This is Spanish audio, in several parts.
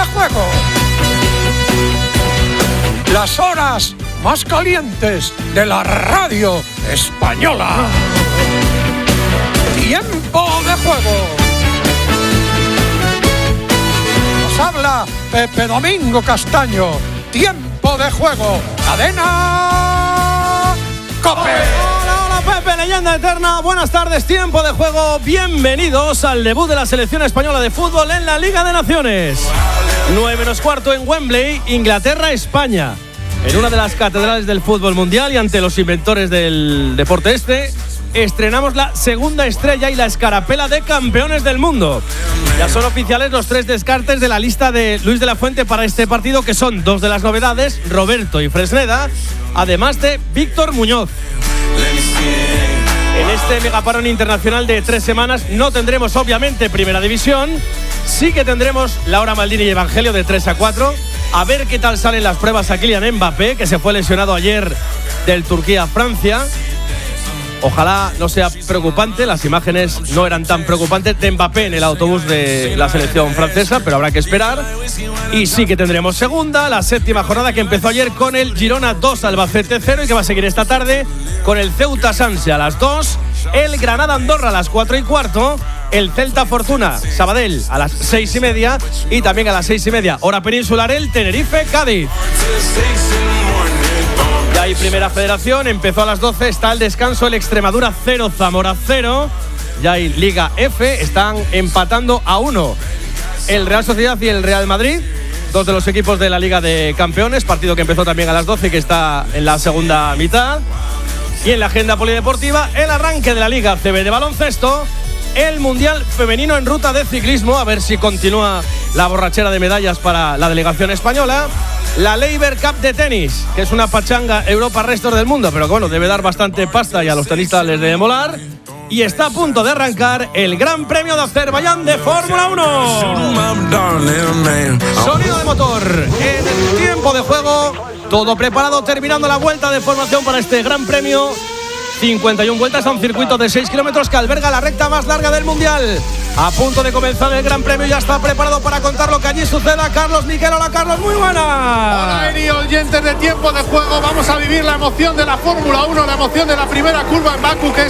juego. Las horas más calientes de la radio española. Tiempo de juego. Nos habla Pepe Domingo Castaño. Tiempo de juego. Cadena COPE. Hola Pepe, leyenda eterna. Buenas tardes, tiempo de juego. Bienvenidos al debut de la selección española de fútbol en la Liga de Naciones. 9:15 en Wembley, Inglaterra-España. En una de las catedrales del fútbol mundial y ante los inventores del deporte estrenamos la segunda estrella y la escarapela de campeones del mundo. Ya son oficiales los 3 descartes de la lista de Luis de la Fuente para este partido, que son 2 de las novedades, Roberto y Fresneda, además de Víctor Muñoz. En este megaparón internacional de 3 semanas no tendremos obviamente Primera División. Sí que tendremos la hora Maldini y Evangelio de 3 a 4. A ver qué tal salen las pruebas a Kylian Mbappé, que se fue lesionado ayer del Turquía-Francia. Ojalá no sea preocupante, las imágenes no eran tan preocupantes de Mbappé en el autobús de la selección francesa, pero habrá que esperar. Y sí que tendremos segunda, la 7ª jornada, que empezó ayer con el Girona 2, Albacete 0, y que va a seguir esta tarde con el Ceuta Sanse a las 2, el Granada Andorra a las 4:15, el Celta Fortuna Sabadell a las 6:30 y también a las 6:30 hora peninsular el Tenerife Cádiz. Ya hay Primera Federación, empezó a las 12, está el descanso, el Extremadura 0, Zamora 0. Ya hay Liga F, están empatando a 1 el Real Sociedad y el Real Madrid, 2 de los equipos de la Liga de Campeones, partido que empezó también a las 12 y que está en la segunda mitad. Y en la agenda polideportiva, el arranque de la Liga ACB de baloncesto, el Mundial Femenino en ruta de ciclismo, a ver si continúa la borrachera de medallas para la delegación española. La Labour Cup de tenis, que es una pachanga Europa resto del mundo, pero que bueno, debe dar bastante pasta y a los tenistas les debe molar. Y está a punto de arrancar el Gran Premio de Azerbaiyán de Fórmula 1. Sonido de motor en el tiempo de juego. Todo preparado, terminando la vuelta de formación para este Gran Premio. 51 vueltas a un circuito de 6 kilómetros que alberga la recta más larga del Mundial. A punto de comenzar el Gran Premio, ya está preparado para contar lo que allí suceda Carlos Miquel. Hola Carlos, muy buena. Hola Eri, oyentes de tiempo de juego. Vamos a vivir la emoción de la Fórmula 1, la emoción de la primera curva en Bakú, que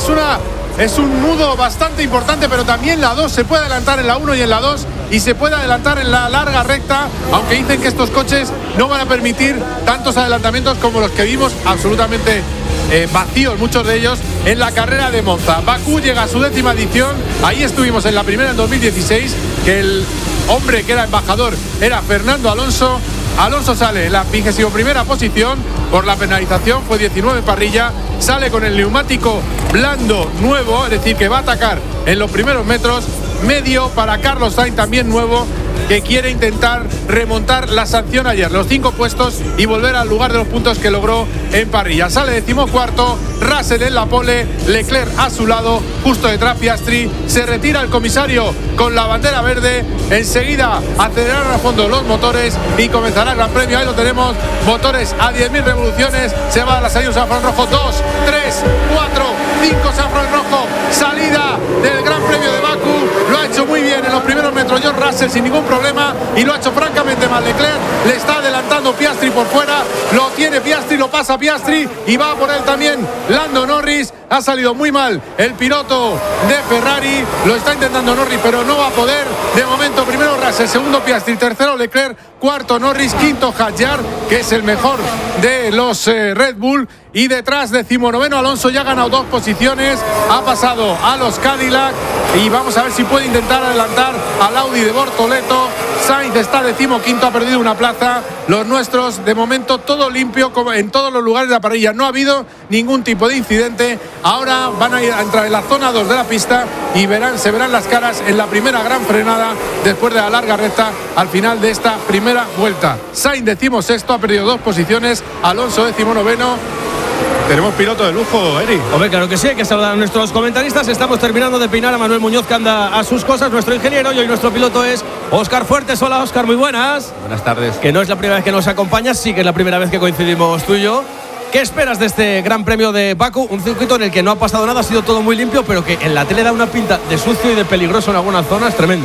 es un nudo bastante importante, pero también la 2 se puede adelantar en la 1 y en la 2 y se puede adelantar en la larga recta, aunque dicen que estos coches no van a permitir tantos adelantamientos como los que vimos absolutamente vacíos, muchos de ellos, en la carrera de Monza. Bakú llega a su 10ª edición, ahí estuvimos en la primera en 2016, que el hombre que era embajador era Fernando Alonso. Alonso sale en la 21ª posición por la penalización, fue 19 parrilla, sale con el neumático blando nuevo, es decir, que va a atacar en los primeros metros, medio para Carlos Sainz, también nuevo, que quiere intentar remontar la sanción ayer, los 5 puestos, y volver al lugar de los puntos que logró en parrilla. Sale 14º, Russell en la pole, Leclerc a su lado, justo detrás Piastri. Se retira el comisario con la bandera verde. Enseguida acelerarán a fondo los motores y comenzará el Gran Premio. Ahí lo tenemos, motores a 10.000 revoluciones. Se va a la salida Safran Rojo, 2, 3, 4, 5 Safran Rojo. Salida del Gran Premio de Bakú. Lo ha hecho muy bien en los primeros metros George Russell sin ningún problema, y lo ha hecho francamente mal Leclerc. Le está adelantando Piastri por fuera, lo tiene Piastri, lo pasa Piastri y va por él también Lando Norris. Ha salido muy mal el piloto de Ferrari, lo está intentando Norris pero no va a poder. De momento primero Russell, segundo Piastri, tercero Leclerc, cuarto Norris, quinto Hadjar, que es el mejor de los Red Bull, y detrás 19º Alonso. Ya ha ganado 2 posiciones, ha pasado a los Cadillac y vamos a ver si puede intentar adelantar al Audi de Bortoleto. Sainz está 15º, ha perdido una plaza. Los nuestros de momento todo limpio como en todos los lugares de la parrilla, no ha habido ningún tipo de incidente. Ahora van a ir a entrar en la zona 2 de la pista y se verán las caras en la primera gran frenada después de la larga recta al final de esta primera vuelta. Sainz 16º, ha perdido 2 posiciones, Alonso 19º. Tenemos piloto de lujo, Eri. Hombre, claro que sí, hay que saludar a nuestros comentaristas. Estamos terminando de peinar a Manuel Muñoz, que anda a sus cosas, nuestro ingeniero, y hoy nuestro piloto es Óscar Fuertes. Hola Óscar, muy buenas. Buenas tardes. Que no es la primera vez que nos acompañas, sí que es la primera vez que coincidimos tú y yo. ¿Qué esperas de este Gran Premio de Bakú? Un circuito en el que no ha pasado nada, ha sido todo muy limpio, pero que en la tele da una pinta de sucio y de peligroso en algunas zonas tremenda.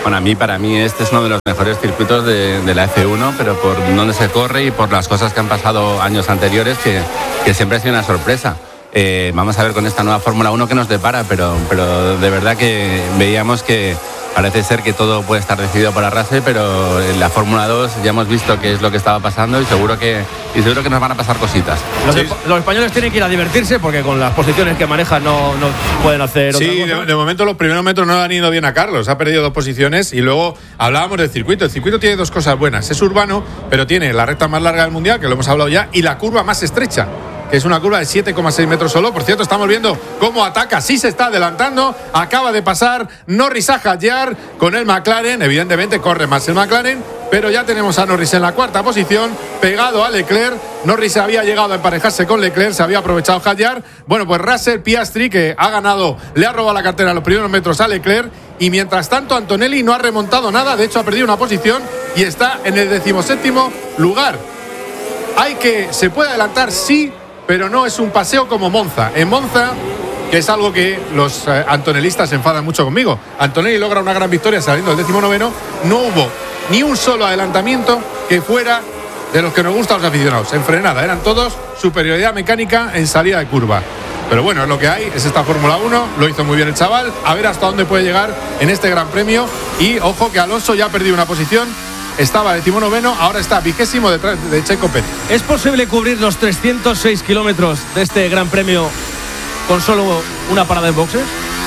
Bueno, para mí este es uno de los mejores circuitos de la F1, pero por donde se corre y por las cosas que han pasado años anteriores, que siempre ha sido una sorpresa. Vamos a ver con esta nueva Fórmula 1 que nos depara, pero de verdad que veíamos que parece ser que todo puede estar decidido para Russell, pero en la Fórmula 2 ya hemos visto qué es lo que estaba pasando y seguro que nos van a pasar cositas. Los españoles tienen que ir a divertirse porque con las posiciones que manejan no pueden hacer otra cosa. De momento los primeros metros no le han ido bien a Carlos, ha perdido 2 posiciones y luego hablábamos del circuito. El circuito tiene 2 cosas buenas, es urbano, pero tiene la recta más larga del mundial, que lo hemos hablado ya, y la curva más estrecha, que es una curva de 7,6 metros solo. Por cierto, estamos viendo cómo ataca, sí se está adelantando, acaba de pasar Norris a Hadjar con el McLaren, evidentemente corre más el McLaren, pero ya tenemos a Norris en la 4ª posición, pegado a Leclerc. Norris había llegado a emparejarse con Leclerc, se había aprovechado Hadjar. Bueno, pues Russell, Piastri, que ha ganado, le ha robado la cartera en los primeros metros a Leclerc, y mientras tanto Antonelli no ha remontado nada, de hecho ha perdido una posición y está en el 17º lugar. Se puede adelantar, sí, pero no es un paseo como Monza. En Monza, que es algo que los antonelistas se enfadan mucho conmigo, Antonelli logra una gran victoria saliendo del 19º, no hubo ni un solo adelantamiento que fuera de los que nos gustan a los aficionados, en frenada, eran todos superioridad mecánica en salida de curva. Pero bueno, es lo que hay, es esta Fórmula 1, lo hizo muy bien el chaval, a ver hasta dónde puede llegar en este Gran Premio. Y ojo que Alonso ya ha perdido una posición, estaba 19º, ahora está 20º detrás de Checo Pérez. ¿Es posible cubrir los 306 kilómetros de este Gran Premio con solo una parada en boxes?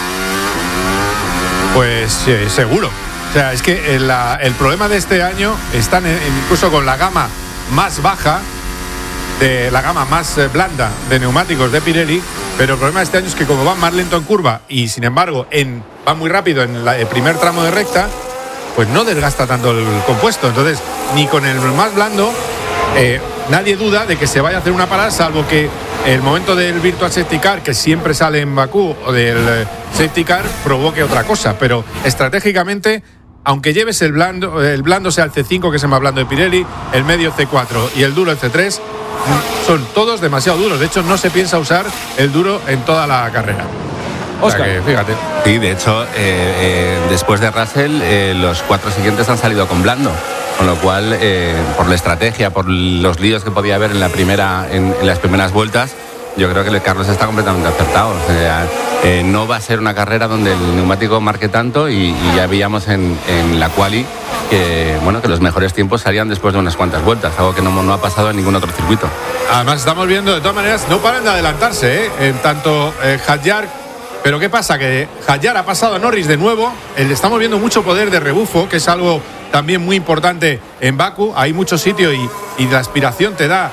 Pues sí, seguro. O sea, es que el problema de este año están incluso con la gama más baja, de la gama más blanda de neumáticos de Pirelli, pero el problema de este año es que como van más lento en curva y sin embargo van muy rápido en el primer tramo de recta, pues no desgasta tanto el compuesto. Entonces, ni con el más blando, nadie duda de que se vaya a hacer una parada, salvo que el momento del Virtual Safety Car, que siempre sale en Bakú, o del Safety Car, provoque otra cosa. Pero estratégicamente, aunque lleves el blando sea el C5, que es el más blando de Pirelli, el medio C4 y el duro el C3, son todos demasiado duros. De hecho, no se piensa usar el duro en toda la carrera. Oscar. O sea que, fíjate. Sí, de hecho, después de Russell, los 4 siguientes han salido con blando. Con lo cual, por la estrategia, por los líos que podía haber en las primeras vueltas, yo creo que Carlos está completamente acertado. O sea, no va a ser una carrera donde el neumático marque tanto y ya veíamos en la quali que los mejores tiempos salían después de unas cuantas vueltas, algo que no ha pasado en ningún otro circuito. Además, estamos viendo, de todas maneras, no paran de adelantarse, en tanto Hadjar. Pero ¿qué pasa? Que Hadjar ha pasado a Norris de nuevo. Estamos viendo mucho poder de rebufo, que es algo también muy importante en Bakú. Hay mucho sitio y la aspiración te da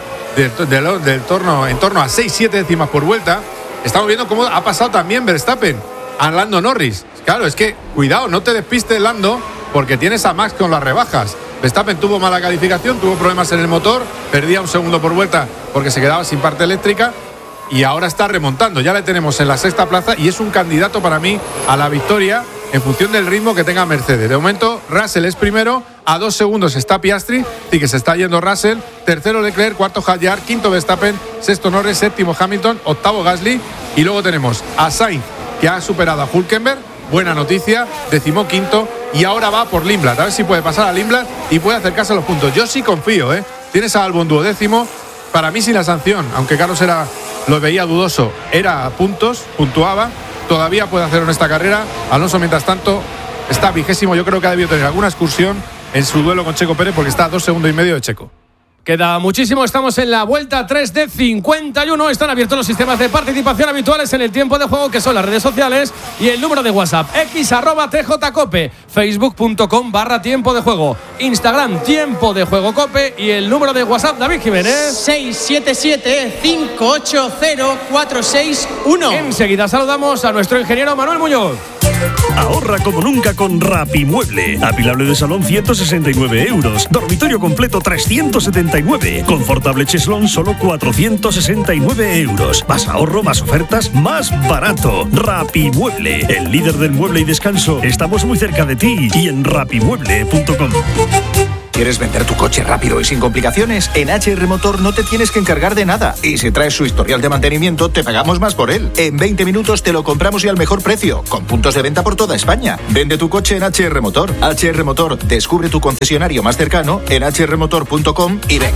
en torno a 6-7 décimas por vuelta. Estamos viendo cómo ha pasado también Verstappen a Lando Norris. Claro, es que cuidado, no te despistes, Lando, porque tienes a Max con las rebajas. Verstappen tuvo mala calificación, tuvo problemas en el motor, perdía 1 segundo por vuelta porque se quedaba sin parte eléctrica. Y ahora está remontando, ya le tenemos en la 6ª plaza y es un candidato para mí a la victoria en función del ritmo que tenga Mercedes. De momento, Russell es primero, a 2 segundos está Piastri, y que se está yendo Russell, tercero Leclerc, cuarto Hadjar, quinto Verstappen, sexto Norris, séptimo Hamilton, octavo Gasly, y luego tenemos a Sainz, que ha superado a Hülkenberg, buena noticia, 15º, y ahora va por Lindblad, a ver si puede pasar a Lindblad y puede acercarse a los puntos. Yo sí confío, Tienes a Albon 12º, para mí sin la sanción, aunque Carlos lo veía dudoso, era puntos, puntuaba, todavía puede hacerlo en esta carrera. Alonso, mientras tanto, está 20º, yo creo que ha debido tener alguna excursión en su duelo con Checo Pérez porque está a 2,5 segundos de Checo. Queda muchísimo, estamos en la vuelta 3 de 51. Están abiertos los sistemas de participación habituales en el tiempo de juego, que son las redes sociales y el número de WhatsApp: x@tjcope, facebook.com/tiempo de juego, Instagram tiempo de juego cope, y el número de WhatsApp, David Jiménez, 677-580-461. Enseguida saludamos a nuestro ingeniero Manuel Muñoz. Ahorra como nunca con Rapimueble. Apilable de salón 169 euros. Dormitorio completo 379. Confortable cheslón solo 469 euros. Más ahorro, más ofertas, más barato. Rapimueble, el líder del mueble y descanso. Estamos muy cerca de ti y en rapimueble.com. ¿Quieres vender tu coche rápido y sin complicaciones? En HR Motor no te tienes que encargar de nada. Y si traes su historial de mantenimiento, te pagamos más por él. En 20 minutos te lo compramos y al mejor precio, con puntos de venta por toda España. Vende tu coche en HR Motor. HR Motor, descubre tu concesionario más cercano en hrmotor.com y ven.